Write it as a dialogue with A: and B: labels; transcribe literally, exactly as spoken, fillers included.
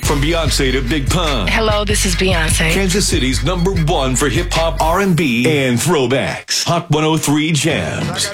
A: From Beyonce to Big Pun.
B: Hello, this is Beyonce.
A: Kansas City's number one for hip-hop, R and B, and throwbacks. Hot one oh three Jams.